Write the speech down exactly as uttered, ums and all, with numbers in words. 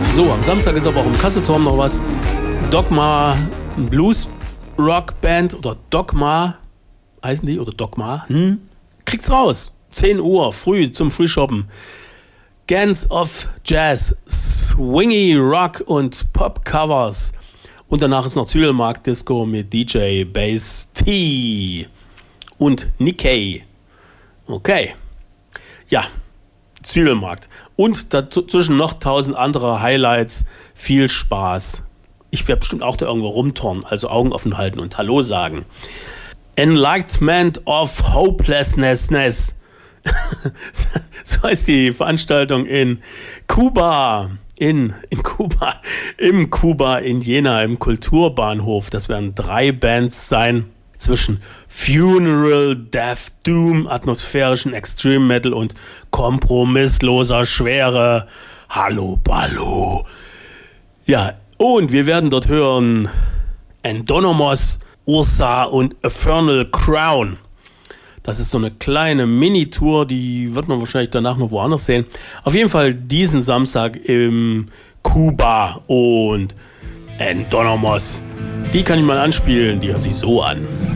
So, am Samstag ist aber auch im Kasseturm noch was. Dogma, Blues Rock Band oder Dogma, heißen die, oder Dogma, hm? Kriegt's raus. zehn Uhr, früh zum Frühshoppen. Gans of Jazz, Swingy Rock und Pop-Covers. Und danach ist noch Zwiebelmarkt Disco mit D J Bass T und Nikkei. Okay. Ja, Zwiebelmarkt. Und dazwischen noch tausend andere Highlights. Viel Spaß. Ich werde bestimmt auch da irgendwo rumturnen, also Augen offen halten und Hallo sagen. Enlightenment of Hopelessness. So heißt die Veranstaltung in Kuba. In, in Kuba. Im Kuba in Jena, im Kulturbahnhof. Das werden drei Bands sein. Zwischen Funeral, Death, Doom, atmosphärischen Extreme Metal und kompromissloser Schwere. Hallo, Ballo. Ja, und wir werden dort hören Endonomos, Ursa und Infernal Crown. Das ist so eine kleine Mini-Tour, die wird man wahrscheinlich danach noch woanders sehen. Auf jeden Fall diesen Samstag im Kuba und Endonomos. Die kann ich mal anspielen, die hört sich so an.